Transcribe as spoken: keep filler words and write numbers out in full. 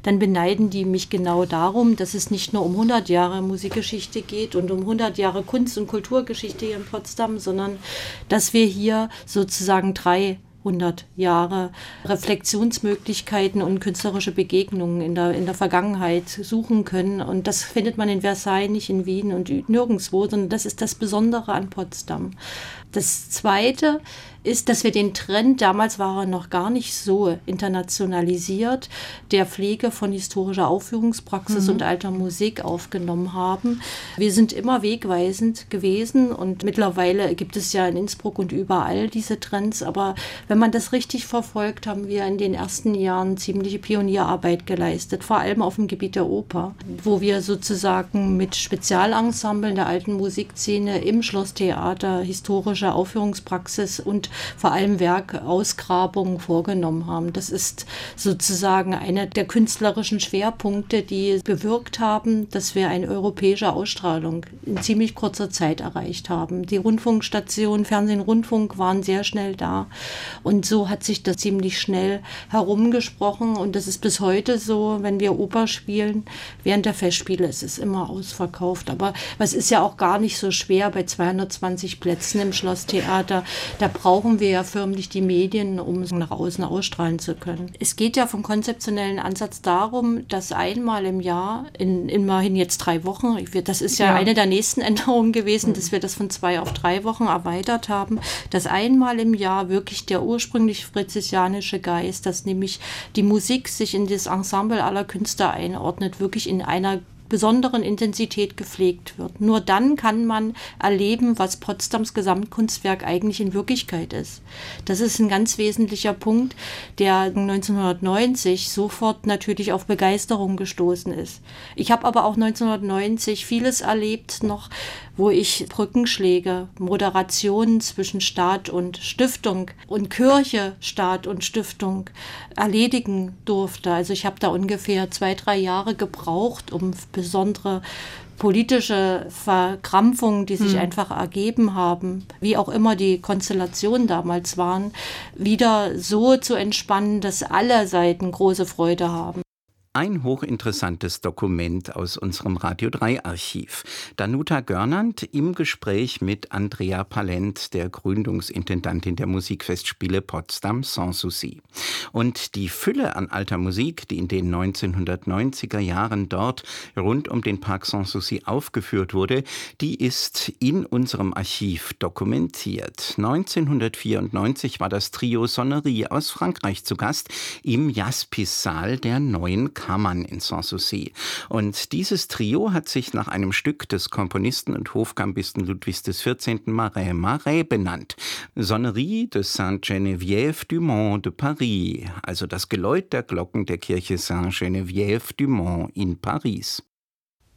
dann beneiden die mich genau darum, dass es nicht nur um hundert Jahre Musikgeschichte geht und um hundert Jahre Kunst- und Kulturgeschichte hier in Potsdam, sondern dass wir hier sozusagen drei hundert Jahre Reflexionsmöglichkeiten und künstlerische Begegnungen in der, in der Vergangenheit suchen können. Und das findet man in Versailles, nicht in Wien und nirgendwo, sondern das ist das Besondere an Potsdam. Das Zweite ist, dass wir den Trend, damals war er noch gar nicht so internationalisiert, der Pflege von historischer Aufführungspraxis mhm. und alter Musik aufgenommen haben. Wir sind immer wegweisend gewesen und mittlerweile gibt es ja in Innsbruck und überall diese Trends, aber wenn man das richtig verfolgt, haben wir in den ersten Jahren ziemliche Pionierarbeit geleistet, vor allem auf dem Gebiet der Oper, wo wir sozusagen mit Spezialensemblen der alten Musikszene im Schlosstheater historische Aufführungspraxis und vor allem Werkausgrabungen vorgenommen haben. Das ist sozusagen einer der künstlerischen Schwerpunkte, die bewirkt haben, dass wir eine europäische Ausstrahlung in ziemlich kurzer Zeit erreicht haben. Die Rundfunkstationen, Fernsehen, Rundfunk waren sehr schnell da und so hat sich das ziemlich schnell herumgesprochen und das ist bis heute so, wenn wir Oper spielen, während der Festspiele ist es immer ausverkauft. Aber es ist ja auch gar nicht so schwer bei zweihundertzwanzig Plätzen im Schlosstheater. Da brauchen wir ja förmlich die Medien, um es nach außen ausstrahlen zu können. Es geht ja vom konzeptionellen Ansatz darum, dass einmal im Jahr, in immerhin jetzt drei Wochen, das ist ja, ja. eine der nächsten Änderungen gewesen, mhm. dass wir das von zwei auf drei Wochen erweitert haben, dass einmal im Jahr wirklich der ursprünglich fritzsianische Geist, dass nämlich die Musik sich in das Ensemble aller Künstler einordnet, wirklich in einer besonderen Intensität gepflegt wird. Nur dann kann man erleben, was Potsdams Gesamtkunstwerk eigentlich in Wirklichkeit ist. Das ist ein ganz wesentlicher Punkt, der neunzehnhundertneunzig sofort natürlich auf Begeisterung gestoßen ist. Ich habe aber auch neunzehnhundertneunzig vieles erlebt noch, wo ich Brückenschläge, Moderationen zwischen Staat und Stiftung und Kirche, Staat und Stiftung erledigen durfte. Also ich habe da ungefähr zwei, drei Jahre gebraucht, um besondere politische Verkrampfungen, die sich hm. einfach ergeben haben, wie auch immer die Konstellationen damals waren, wieder so zu entspannen, dass alle Seiten große Freude haben. Ein hochinteressantes Dokument aus unserem Radio drei Archiv. Danuta Görnand im Gespräch mit Andrea Pallent, der Gründungsintendantin der Musikfestspiele Potsdam Sanssouci. Und die Fülle an alter Musik, die in den neunzehnhundertneunziger Jahren dort rund um den Park Sanssouci aufgeführt wurde, die ist in unserem Archiv dokumentiert. neunzehnhundertvierundneunzig war das Trio Sonnerie aus Frankreich zu Gast im Jaspis-Saal der Neuen Kammern in Sanssouci. Und dieses Trio hat sich nach einem Stück des Komponisten und Hofgambisten Ludwigs des vierzehnten. Marais Marais benannt. Sonnerie de Sainte-Geneviève du Mont de Paris, also das Geläut der Glocken der Kirche Sainte-Geneviève du Mont in Paris.